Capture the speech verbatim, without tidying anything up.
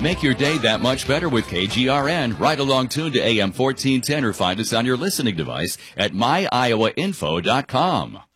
Make your day that much better with K G R N. Right along tune to A M fourteen ten or find us on your listening device at my iowa info dot com.